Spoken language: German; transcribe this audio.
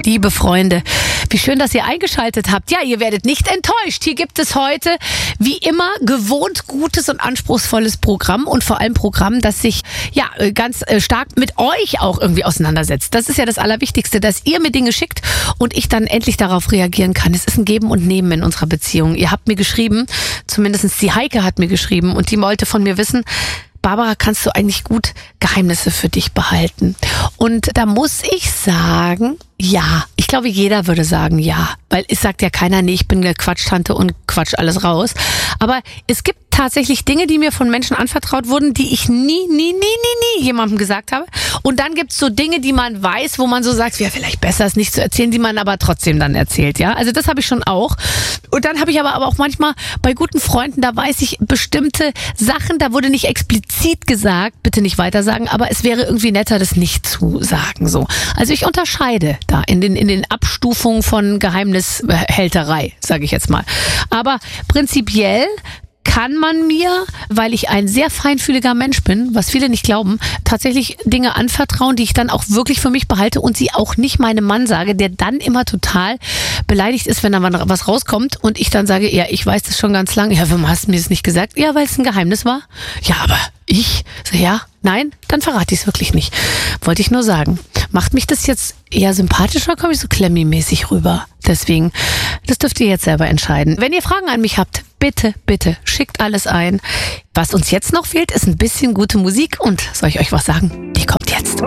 Liebe Freunde, wie schön, dass ihr eingeschaltet habt. Ja, ihr werdet nicht enttäuscht. Hier gibt es heute, wie immer, gewohnt gutes und anspruchsvolles Programm und vor allem Programm, das sich ganz stark mit euch auch irgendwie auseinandersetzt. Das ist ja das Allerwichtigste, dass ihr mir Dinge schickt und ich dann endlich darauf reagieren kann. Es ist ein Geben und Nehmen in unserer Beziehung. Ihr habt mir geschrieben, zumindest die Heike hat mir geschrieben und die wollte von mir wissen, Barbara, kannst du eigentlich gut Geheimnisse für dich behalten? Und da muss ich sagen, ja. Ich glaube, jeder würde sagen ja. Weil es sagt ja keiner, nee, ich bin eine Quatschtante und quatsch alles raus. Aber es gibt tatsächlich Dinge, die mir von Menschen anvertraut wurden, die ich nie jemandem gesagt habe. Und dann gibt's so Dinge, die man weiß, wo man so sagt, wäre vielleicht besser, es nicht zu erzählen, die man aber trotzdem dann erzählt. Ja, also das habe ich schon auch. Und dann habe ich aber auch manchmal bei guten Freunden, da weiß ich bestimmte Sachen, da wurde nicht explizit gesagt, bitte nicht weitersagen, aber es wäre irgendwie netter, das nicht zu sagen. So. Also ich unterscheide da in den Abstufungen von Geheimnishälterei, sage ich jetzt mal. Aber prinzipiell kann man mir, weil ich ein sehr feinfühliger Mensch bin, was viele nicht glauben, tatsächlich Dinge anvertrauen, die ich dann auch wirklich für mich behalte und sie auch nicht meinem Mann sage, der dann immer total beleidigt ist, wenn da was rauskommt und ich dann sage, ja, ich weiß das schon ganz lange. Ja, warum hast du mir das nicht gesagt? Ja, weil es ein Geheimnis war. Ja, aber ich? So, ja, nein, dann verrate ich es wirklich nicht. Wollte ich nur sagen. Macht mich das jetzt eher sympathischer, komme ich so Klemmi-mäßig rüber. Deswegen, das dürft ihr jetzt selber entscheiden. Wenn ihr Fragen an mich habt, bitte, schickt alles ein. Was uns jetzt noch fehlt, ist ein bisschen gute Musik und soll ich euch was sagen? Die kommt jetzt.